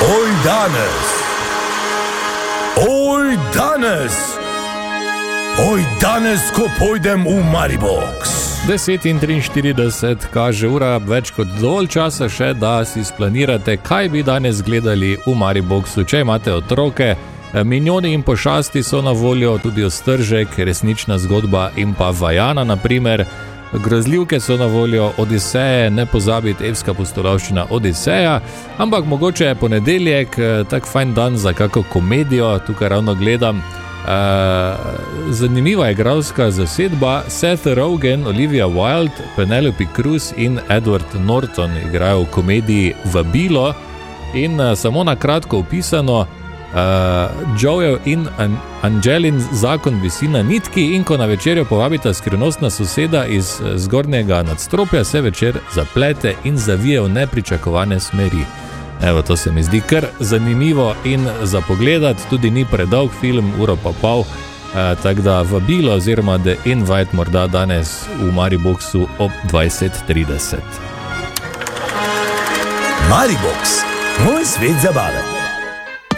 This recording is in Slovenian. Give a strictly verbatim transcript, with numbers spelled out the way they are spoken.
Oj danes, oj danes, oj danes, ko pojdem v Maribox. deset in triinštirideset kaže ura, več kot dovolj časa še, da si splanirate, kaj bi danes gledali v Mariboxu. Če imate otroke, Minjoni in pošasti so na voljo, tudi Ostržek, Resnična zgodba in pa Vajana, na primer. Grozljivke so na voljo, Odiseje, ne pozabiti, epska pustolovščina Odiseja, ampak mogoče je ponedeljek, tak fajn dan za kako komedijo, tukaj ravno gledam. Uh, zanimiva igralska zasedba, Seth Rogen, Olivia Wilde, Penelope Cruz in Edward Norton igrajo v komediji Vabilo in uh, samo na kratko opisano, Uh, Joel in An- Angelin zakon visi na nitki in ko na večerjo povabita skrivnostna soseda iz zgornjega nadstropja, se večer zaplete in zavije v nepričakovane smeri. Evo, to se mi zdi kar zanimivo in za pogledat, tudi ni predolg film, uro pa pol, uh, tako da Vabilo oziroma The Invite morda danes v Mariboxu ob dvajset trideset. Maribox, moj svet zabave.